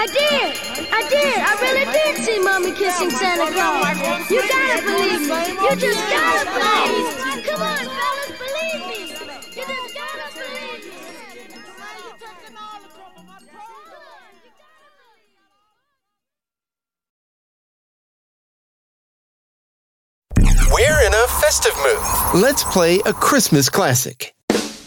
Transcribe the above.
I did. I really did see Mommy kissing Santa Claus. You gotta believe me. You just gotta believe me. Come on, fellas, believe me. You just gotta believe me. We're in a festive mood. Let's play a Christmas classic.